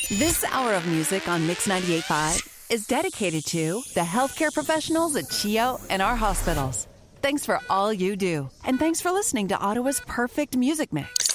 This hour of music on Mix 98.5 is dedicated to the healthcare professionals at CHEO and our hospitals. Thanks for all you do, and thanks for listening to Ottawa's perfect music mix.